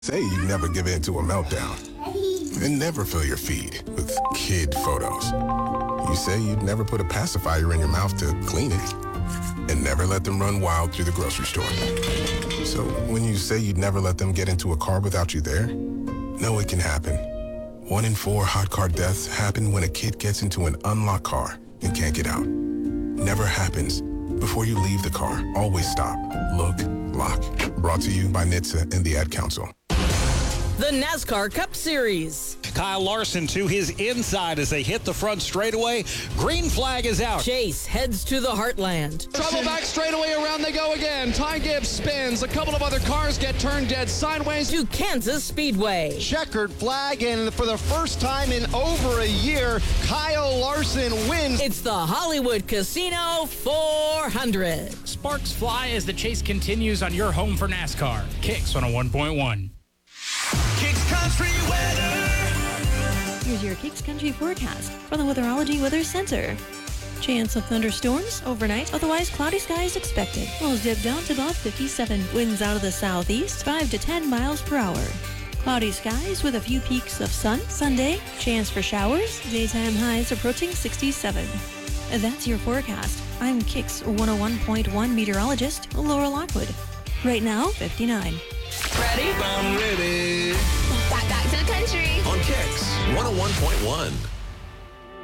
Say you never give in to a meltdown and never fill your feed with kid photos. You say you'd never put a pacifier in your mouth to clean it and never let them run wild through the grocery store. So when you say you'd never let them get into a car without you there, know it can happen. 1 in 4 hot car deaths happen when a kid gets into an unlocked car and can't get out. Never happens. Before you leave the car, always stop, look, lock. Brought to you by NHTSA and the Ad Council. The NASCAR Cup Series. Kyle Larson to his inside as they hit the front straightaway. Green flag is out. Chase heads to the Heartland. Trouble back straightaway, around they go again. Ty Gibbs spins. A couple of other cars get turned dead sideways. To Kansas Speedway. Checkered flag, and for the first time in over a year, Kyle Larson wins. It's the Hollywood Casino 400. Sparks fly as the chase continues on your home for NASCAR. Kicks 101.1. Kicks Country weather. Here's your Kicks Country forecast from the Weatherology Weather Center. Chance of thunderstorms overnight, otherwise cloudy skies expected. Lows dip down to about 57. Winds out of the southeast, 5 to 10 miles per hour. Cloudy skies with a few peaks of sun. Sunday, chance for showers. Daytime highs approaching 67. That's your forecast. I'm Kicks 101.1 meteorologist Laura Lockwood. Right now, 59. Ready? I'm ready. Back to the country. On Kicks 101.1.